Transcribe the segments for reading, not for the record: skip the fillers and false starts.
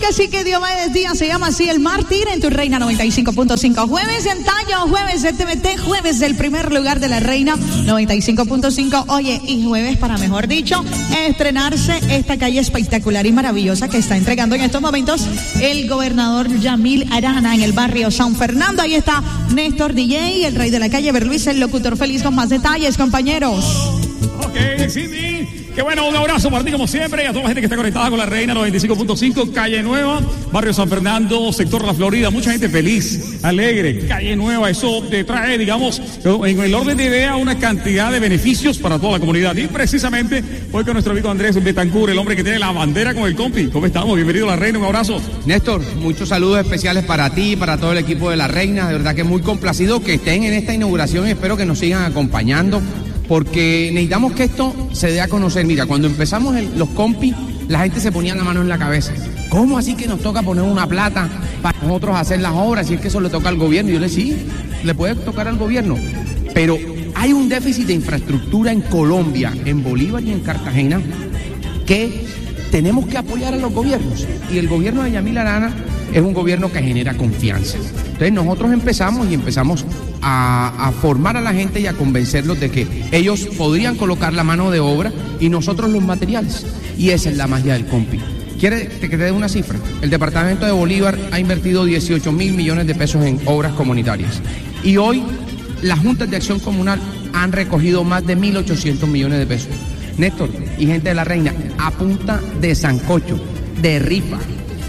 que sí, que Diomedes Díaz se llama así, el mártir en tu Reina 95.5. Jueves de antaño, jueves de TVT, jueves del primer lugar de la Reina 95.5. Oye, y jueves para, mejor dicho, estrenarse esta calle espectacular y maravillosa que está entregando en estos momentos el gobernador Yamil Arana en el barrio San Fernando. Ahí está Néstor DJ, el rey de la calle, Berluis, el locutor feliz, con más detalles, compañeros. Ok, Cindy. Qué bueno, un abrazo para ti como siempre y a toda la gente que está conectada con la Reina 95.5, Calle Nueva, barrio San Fernando, sector La Florida. Mucha gente feliz, alegre. Calle Nueva, eso te trae, digamos, en el orden de idea, una cantidad de beneficios para toda la comunidad. Y precisamente hoy con nuestro amigo Andrés Betancur, el hombre que tiene la bandera con el compi. ¿Cómo estamos? Bienvenido a la Reina, un abrazo. Néstor, muchos saludos especiales para ti, para todo el equipo de la Reina. De verdad que muy complacido que estén en esta inauguración y espero que nos sigan acompañando, porque necesitamos que esto se dé a conocer. Mira, cuando empezamos los compis, la gente se ponía la mano en la cabeza. ¿Cómo así que nos toca poner una plata para nosotros hacer las obras? Si es que eso le toca al gobierno. Y yo le decía, sí, le puede tocar al gobierno. Pero hay un déficit de infraestructura en Colombia, en Bolívar y en Cartagena, que tenemos que apoyar a los gobiernos. Y el gobierno de Yamil Arana es un gobierno que genera confianza. Entonces nosotros empezamos a formar a la gente y a convencerlos de que ellos podrían colocar la mano de obra y nosotros los materiales. Y esa es la magia del compi. ¿Quiere que te dé una cifra? El departamento de Bolívar ha invertido 18 mil millones de pesos en obras comunitarias. Y hoy las juntas de acción comunal han recogido más de 1.800 millones de pesos. Néstor y gente de la Reina, a punta de sancocho, de rifa,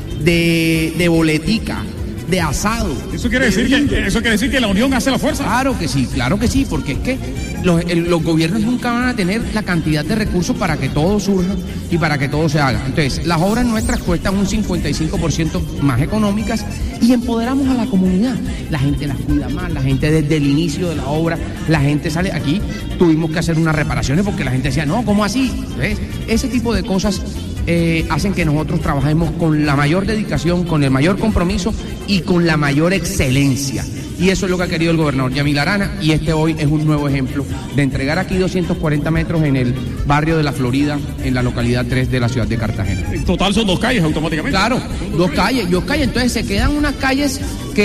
de boletica, de asado. ¿Eso quiere decir que la unión hace la fuerza? Claro que sí, porque es que los gobiernos nunca van a tener la cantidad de recursos para que todo surja y para que todo se haga. Entonces, las obras nuestras cuestan un 55% más económicas y empoderamos a la comunidad. La gente las cuida más, la gente desde el inicio de la obra, la gente sale aquí, tuvimos que hacer unas reparaciones porque la gente decía, no, ¿cómo así? ¿Ves? Ese tipo de cosas hacen que nosotros trabajemos con la mayor dedicación, con el mayor compromiso y con la mayor excelencia. Y eso es lo que ha querido el gobernador Yamil Arana, y este hoy es un nuevo ejemplo de entregar aquí 240 metros en el barrio de La Florida, en la localidad 3 de la ciudad de Cartagena. En total son 2 calles automáticamente. Claro, dos calles, entonces se quedan unas calles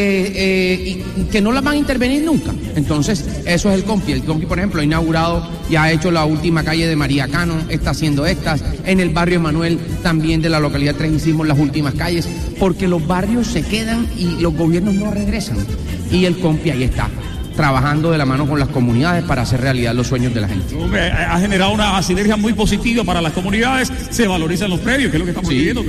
que no las van a intervenir nunca. Entonces, eso es el compi. El compi, por ejemplo, ha inaugurado y ha hecho la última calle de María Cano, está haciendo estas. En el barrio Emanuel, también de la localidad 3, hicimos las últimas calles, porque los barrios se quedan y los gobiernos no regresan. Y el compi ahí está, trabajando de la mano con las comunidades para hacer realidad los sueños de la gente. Ha generado una sinergia muy positiva para las comunidades, se valorizan los predios, que es lo que estamos viviendo.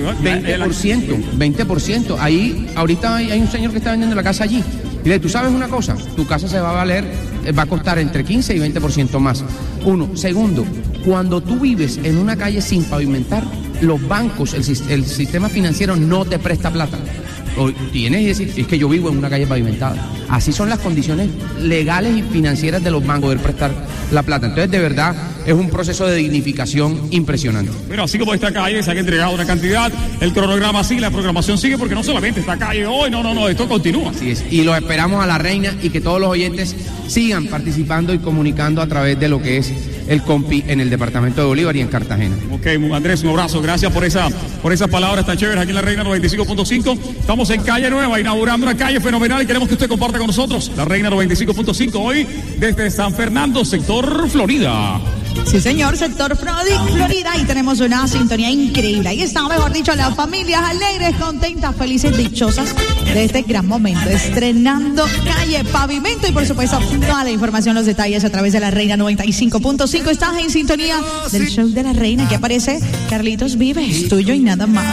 20%. Ahí, ahorita hay un señor que está vendiendo la casa allí. Mire, tú sabes una cosa, tu casa se va a costar entre 15 y 20% más. Uno. Segundo, cuando tú vives en una calle sin pavimentar, los bancos, el sistema financiero no te presta plata. Tienes que decir, es que yo vivo en una calle pavimentada. Así son las condiciones legales y financieras de los bancos, poder prestar la plata. Entonces, de verdad, es un proceso de dignificación impresionante. Pero así como esta calle se ha entregado una cantidad, el cronograma sigue, la programación sigue, porque no solamente esta calle hoy, no, esto continúa. Así es, y los esperamos a la Reina y que todos los oyentes sigan participando y comunicando a través de lo que es el compi en el departamento de Bolívar y en Cartagena. Ok, Andrés, un abrazo, gracias por esas palabras tan chéveres aquí en la Reina 95.5. Estamos en Calle Nueva, inaugurando una calle fenomenal y queremos que usted comparta con nosotros la Reina 95.5 hoy desde San Fernando, sector Florida. Sí, señor, sector Florida, y tenemos una sintonía increíble. Ahí está, mejor dicho, las familias alegres, contentas, felices, dichosas de este gran momento. Estrenando calle, pavimento y, por supuesto, toda la información, los detalles a través de la Reina 95.5. Estás en sintonía del show de la Reina, que aparece Carlitos Vives, tuyo y nada más.